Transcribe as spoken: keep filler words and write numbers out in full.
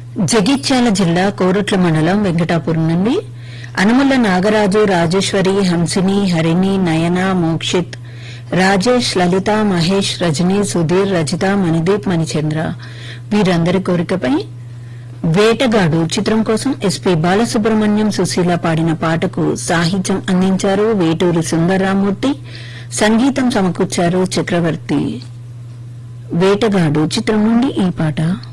జగిత్యాల జిల్లా కోరుట్ల మండలం వెంకటాపురం నుండి అనుముల నాగరాజు, రాజేశ్వరి, హంసిని, హరిణి, నయన, మోక్షిత్, రాజేష్, లలిత, మహేష్, రజని, సుధీర్, రజిత, మణిదీప్, మణిచంద్ర వీరందరి కోరికపై వేటగాడు చిత్రం కోసం ఎస్పీ బాలసుబ్రహ్మణ్యం, సుశీల పాడిన పాటకు సాహిత్యం అందించారు వేటూరి సుందర్రామూర్తి, సంగీతం సమకూర్చారు చక్రవర్తి. వేటగాడు చిత్రం నుండి ఈ పాట.